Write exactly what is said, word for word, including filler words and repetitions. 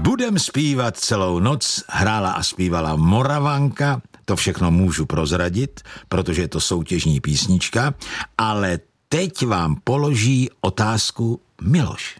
Budem zpívat celou noc, hrála a zpívala Moravanka, to všechno můžu prozradit, protože je to soutěžní písnička, ale teď vám položí otázku Miloš.